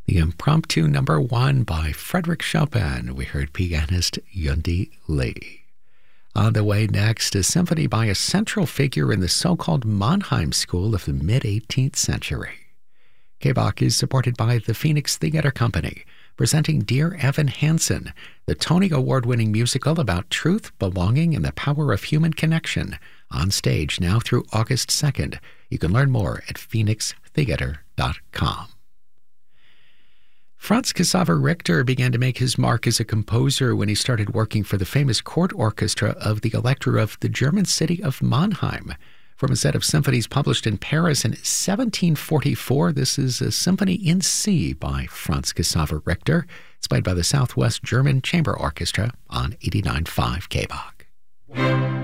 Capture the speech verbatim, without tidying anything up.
The Impromptu Number One by Frederick Chopin. We heard pianist Yundi Lee. On the way next, a symphony by a central figure in the so-called Mannheim School of the mid-eighteenth century. K B O C is supported by the Phoenix Theater Company, presenting Dear Evan Hansen, the Tony Award-winning musical about truth, belonging, and the power of human connection, on stage now through August second. You can learn more at phoenix theater dot com. Franz Xaver Richter began to make his mark as a composer when he started working for the famous court orchestra of the Elector of the German city of Mannheim. From a set of symphonies published in Paris in seventeen forty-four, this is a symphony in C by Franz Xaver Richter. It's played by the Southwest German Chamber Orchestra on eighty-nine point five K B O C.